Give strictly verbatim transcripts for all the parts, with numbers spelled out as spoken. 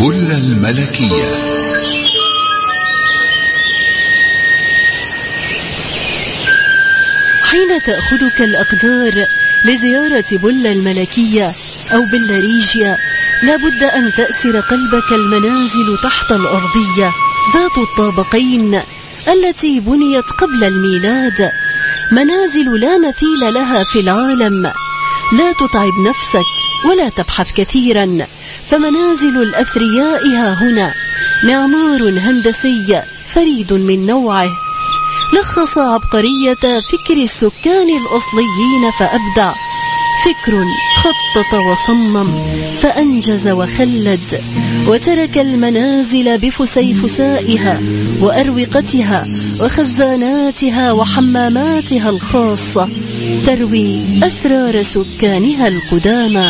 بلة الملكية. حين تأخذك الأقدار لزيارة بلة الملكية أو بلاريجيا لابد أن تأسر قلبك المنازل تحت الأرضية ذات الطابقين التي بنيت قبل الميلاد، منازل لا مثيل لها في العالم. لا تتعب نفسك ولا تبحث كثيرا، فمنازل الأثرياء ها هنا، معمار هندسي فريد من نوعه، لخص عبقرية فكر السكان الأصليين فأبدع. فكر خطط وصمم فأنجز وخلد، وترك المنازل بفسيفسائها وأروقتها وخزاناتها وحماماتها الخاصة تروي أسرار سكانها القدامى.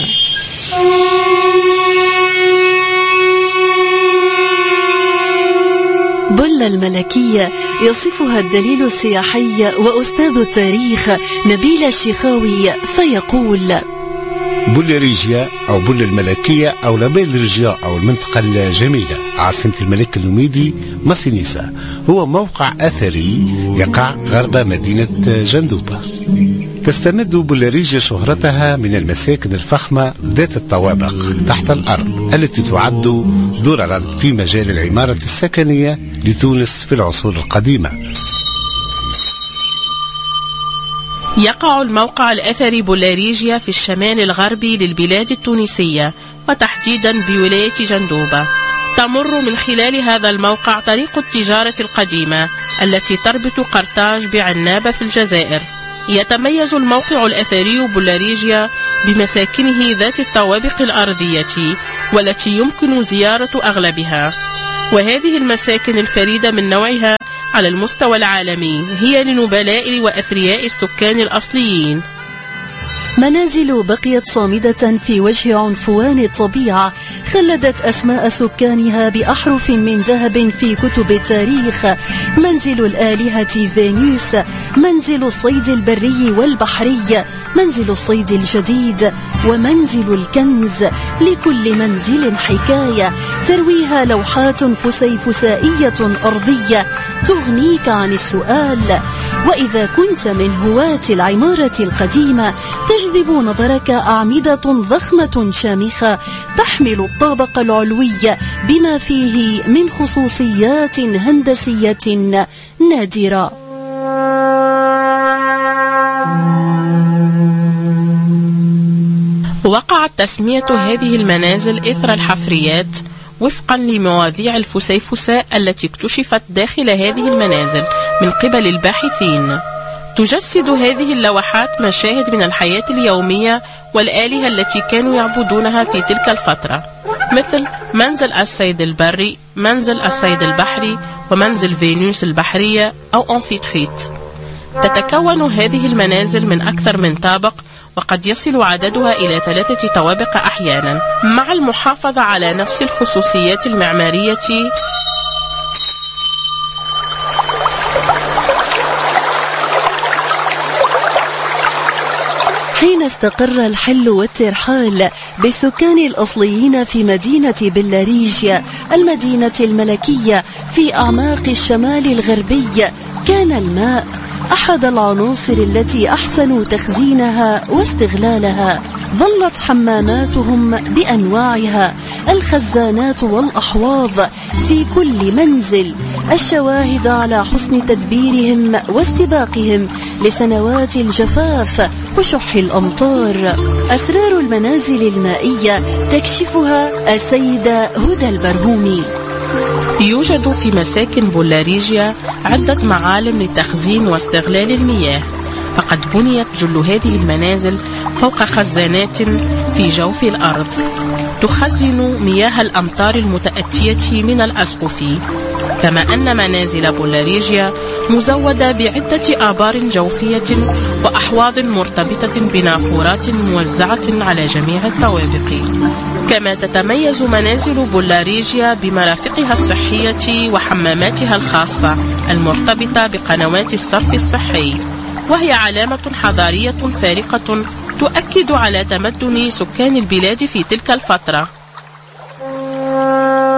بلة الملكية يصفها الدليل السياحي وأستاذ التاريخ نبيل الشيخاوي فيقول: بلاريجيا أو بلة الملكية أو لابيلرجيا أو المنطقة الجميلة عاصمة الملك النوميدي ماسينيسا هو موقع أثري يقع غرب مدينة جندوبة. تستمد بلاريجيا شهرتها من المساكن الفخمة ذات الطوابق تحت الأرض التي تعد دررا في مجال العمارة السكنية لتونس في العصور القديمة. يقع الموقع الأثري بلاريجيا في الشمال الغربي للبلاد التونسية وتحديدا بولاية جندوبة. تمر من خلال هذا الموقع طريق التجارة القديمة التي تربط قرطاج بعنابة في الجزائر. يتميز الموقع الأثري بلاريجيا بمساكنه ذات الطوابق الأرضية والتي يمكن زيارة أغلبها، وهذه المساكن الفريدة من نوعها على المستوى العالمي هي لنبلاء وأثرياء السكان الأصليين. منازل بقيت صامدة في وجه عنفوان الطبيعة، خلدت أسماء سكانها بأحرف من ذهب في كتب التاريخ. منزل الآلهة فينوس، منزل الصيد البري والبحري، منزل الصيد الجديد، ومنزل الكنز. لكل منزل حكاية ترويها لوحات فسيفسائية أرضية تغنيك عن السؤال. وإذا كنت من هواة العمارة القديمة تجذب نظرك أعمدة ضخمة شامخة تحمل الطابق العلوي بما فيه من خصوصيات هندسية نادرة. وقعت تسمية هذه المنازل إثر الحفريات وفقا لمواضيع الفسيفساء التي اكتشفت داخل هذه المنازل من قبل الباحثين. تجسد هذه اللوحات مشاهد من الحياة اليومية والآلهة التي كانوا يعبدونها في تلك الفترة، مثل منزل الصيد البري، منزل الصيد البحري، ومنزل فينوس البحرية أو أنفيتريت. تتكون هذه المنازل من أكثر من طابق، وقد يصل عددها إلى ثلاثة طوابق أحيانا، مع المحافظة على نفس الخصوصيات المعمارية. حين استقر الحل والترحال بالسكان الأصليين في مدينة بلاريجيا المدينة الملكية في أعماق الشمال الغربي، كان الماء أحد العناصر التي أحسنوا تخزينها واستغلالها. ظلت حماماتهم بأنواعها، الخزانات والأحواض في كل منزل، الشواهد على حسن تدبيرهم واستباقهم لسنوات الجفاف وشح الأمطار. أسرار المنازل المائية تكشفها السيدة هدى البرهومي. يوجد في مساكن بلاريجيا عدة معالم لتخزين واستغلال المياه، فقد بنيت جل هذه المنازل فوق خزانات في جوف الأرض تخزن مياه الأمطار المتأتية من الأسقف، كما أن منازل بلاريجيا مزودة بعدة آبار جوفية وأحواض مرتبطة بنافورات موزعة على جميع الطوابق. كما تتميز منازل بلاريجيا بمرافقها الصحية وحماماتها الخاصة المرتبطة بقنوات الصرف الصحي، وهي علامة حضارية فارقة تؤكد على تمدن سكان البلاد في تلك الفترة.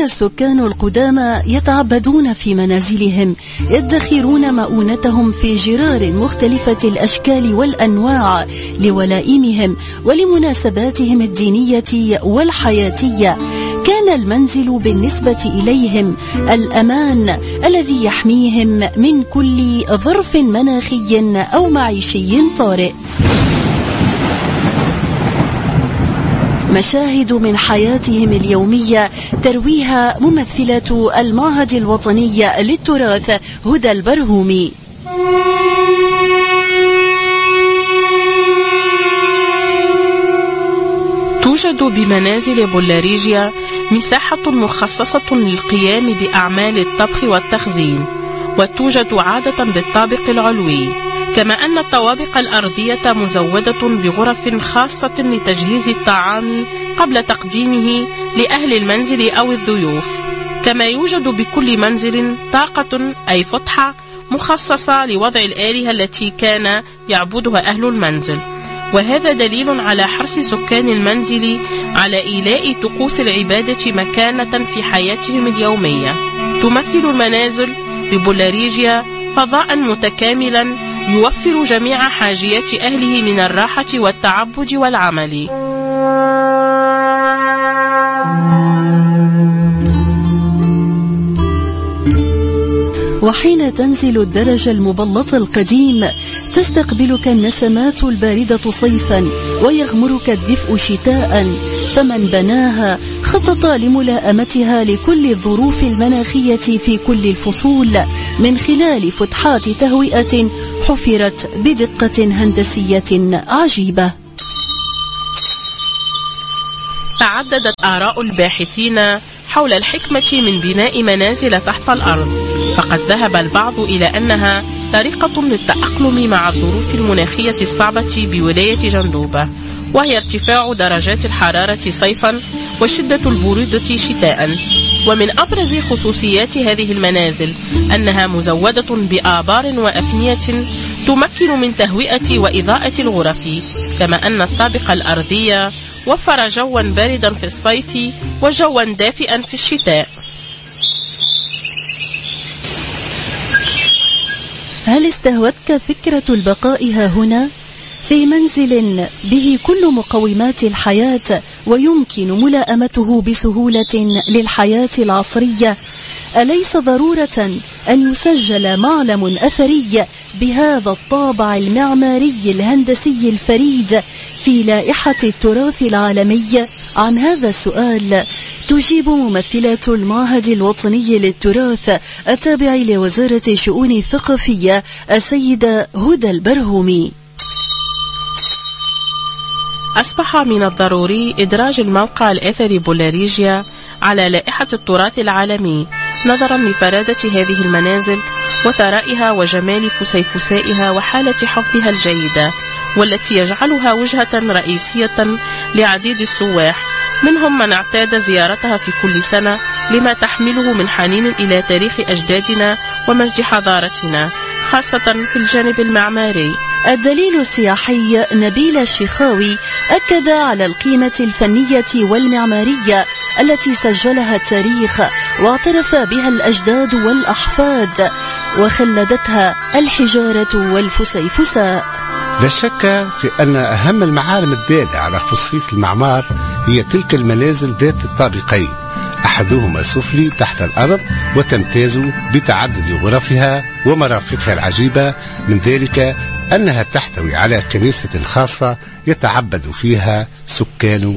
السكان القدامى يتعبدون في منازلهم، يدخرون مؤونتهم في جرار مختلفة الأشكال والأنواع لولائمهم ولمناسباتهم الدينية والحياتية. كان المنزل بالنسبة إليهم الأمان الذي يحميهم من كل ظرف مناخي أو معيشي طارئ. مشاهد من حياتهم اليومية ترويها ممثلة المعهد الوطني للتراث هدى البرهومي. توجد بمنازل بولاريجيا مساحة مخصصة للقيام بأعمال الطبخ والتخزين، وتوجد عادة بالطابق العلوي، كما أن الطوابق الأرضية مزودة بغرف خاصة لتجهيز الطعام قبل تقديمه لأهل المنزل أو الضيوف. كما يوجد بكل منزل طاقة أي فتحة مخصصة لوضع الآلهة التي كان يعبدها أهل المنزل، وهذا دليل على حرص سكان المنزل على إيلاء طقوس العبادة مكانة في حياتهم اليومية. تمثل المنازل ببولاريجيا فضاء متكاملا يوفر جميع حاجيات أهله من الراحة والتعبد والعمل. وحين تنزل الدرج المبلط القديم تستقبلك النسمات الباردة صيفا ويغمرك الدفء شتاء، فمن بناها خطط لملائمتها لكل الظروف المناخية في كل الفصول من خلال فتحات تهوئة حفرت بدقة هندسية عجيبة. تعددت آراء الباحثين حول الحكمة من بناء منازل تحت الأرض، فقد ذهب البعض إلى أنها طريقة للتأقلم مع الظروف المناخية الصعبة بولاية جندوبة، وهي ارتفاع درجات الحرارة صيفا وشدة البرودة شتاء. ومن أبرز خصوصيات هذه المنازل أنها مزودة بآبار وأفنية تمكن من تهوئة وإضاءة الغرف، كما أن الطابق الأرضي وفر جوا باردا في الصيف وجوا دافئا في الشتاء. هل استهوتك فكرة البقاء ها هنا في منزل به كل مقومات الحياة ويمكن ملائمته بسهولة للحياة العصرية؟ أليس ضرورة أن يسجل معلم أثري بهذا الطابع المعماري الهندسي الفريد في لائحة التراث العالمي؟ عن هذا السؤال تجيب ممثلة المعهد الوطني للتراث التابع لوزارة الشؤون الثقافية السيدة هدى البرهومي. أصبح من الضروري إدراج الموقع الأثري بولاريجيا على لائحة التراث العالمي نظرا لفرادة هذه المنازل وثرائها وجمال فسيفسائها وحالة حفظها الجيدة، والتي يجعلها وجهة رئيسية لعديد السواح، منهم من اعتاد زيارتها في كل سنة لما تحمله من حنين إلى تاريخ أجدادنا ومجد حضارتنا، خاصة في الجانب المعماري. الدليل السياحي نبيل الشيخاوي أكد على القيمة الفنية والمعمارية التي سجلها التاريخ واعترف بها الأجداد والأحفاد وخلدتها الحجارة والفسيفساء. لا شك في أن أهم المعالم الدالة على خصوصية المعمار هي تلك المنازل ذات الطابقين، أحدهما سفلي تحت الأرض وتمتاز بتعدد غرفها ومرافقها العجيبة، من ذلك أنها تحتوي على كنيسة خاصة يتعبد فيها سكان